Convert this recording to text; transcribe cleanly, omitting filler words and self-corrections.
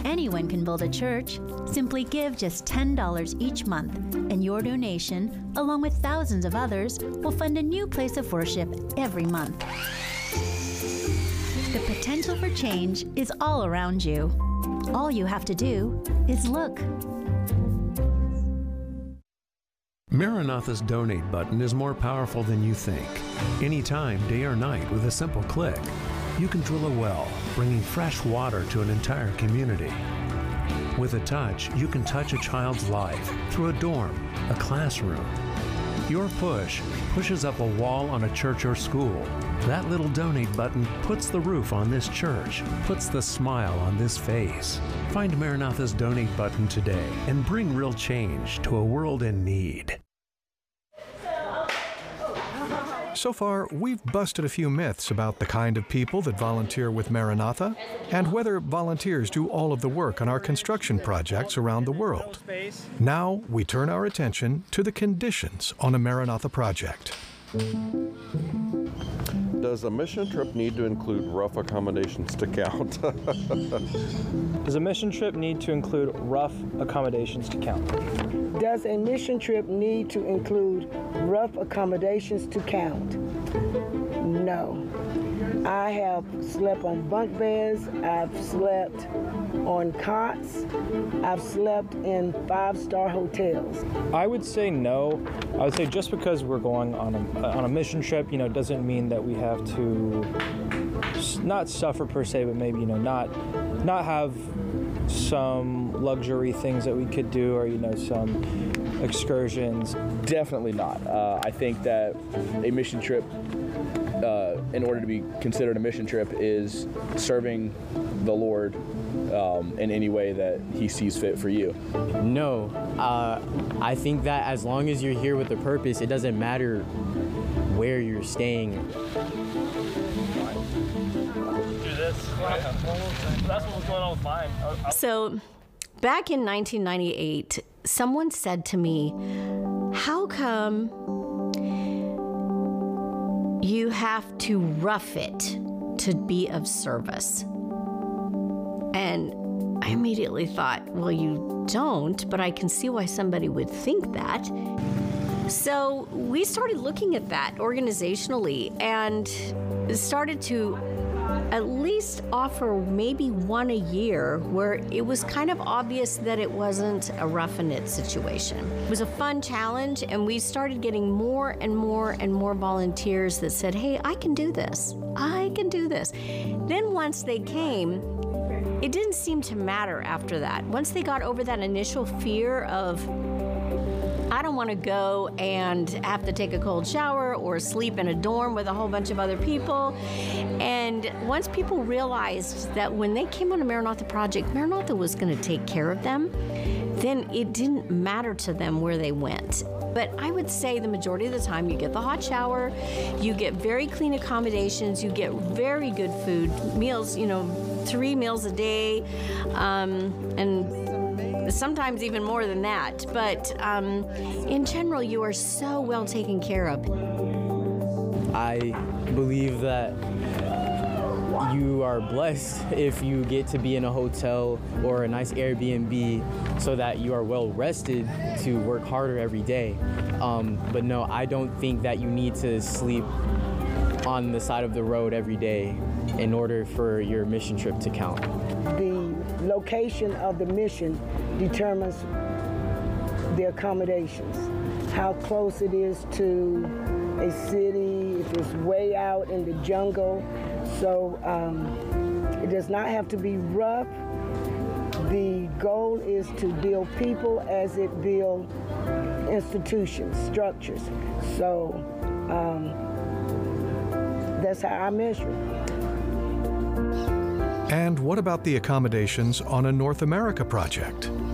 Anyone can build a church. Simply give just $10 each month, and your donation, along with thousands of others, will fund a new place of worship every month. The potential for change is all around you. All you have to do is look. Maranatha's Donate button is more powerful than you think. Anytime, day or night, with a simple click, you can drill a well, bringing fresh water to an entire community. With a touch, you can touch a child's life through a dorm, a classroom. Your push pushes up a wall on a church or school. That little Donate button puts the roof on this church, puts the smile on this face. Find Maranatha's Donate button today and bring real change to a world in need. So far, we've busted a few myths about the kind of people that volunteer with Maranatha and whether volunteers do all of the work on our construction projects around the world. Now, we turn our attention to the conditions on a Maranatha project. Does a mission trip need to include rough accommodations to count? Does a mission trip need to include rough accommodations to count? Does a mission trip need to include rough accommodations to count? No. I have slept on bunk beds, I've slept on cots, I've slept in 5-star hotels. I would say no. I would say just because we're going on a mission trip, doesn't mean that we have to not suffer per se, but maybe, not have some luxury things that we could do, or, some excursions. Definitely not. I think that a mission trip, in order to be considered a mission trip, is serving the Lord in any way that He sees fit for you. No, I think that as long as you're here with a purpose, it doesn't matter where you're staying. Do this. That's what was going on with mine. So, back in 1998, someone said to me, "How come you have to rough it to be of service?" And I immediately thought, well, you don't, but I can see why somebody would think that. So we started looking at that organizationally and started to at least offer maybe one a year where it was kind of obvious that it wasn't a rough-in-it situation. It was a fun challenge, and we started getting more and more and more volunteers that said, hey, I can do this. I can do this. Then once they came, it didn't seem to matter after that. Once they got over that initial fear of, I don't want to go and have to take a cold shower or sleep in a dorm with a whole bunch of other people. And once people realized that when they came on a Maranatha project, Maranatha was going to take care of them, then it didn't matter to them where they went. But I would say the majority of the time you get the hot shower, you get very clean accommodations, you get very good food, meals, 3 meals a day, and sometimes even more than that. But in general, you are so well taken care of. I believe that you are blessed if you get to be in a hotel or a nice Airbnb so that you are well rested to work harder every day. But no, I don't think that you need to sleep on the side of the road every day in order for your mission trip to count. The location of the mission determines the accommodations, how close it is to a city, if it's way out in the jungle. So it does not have to be rough. The goal is to build people as it builds institutions, structures. So that's how I measure it. And what about the accommodations on a North America project?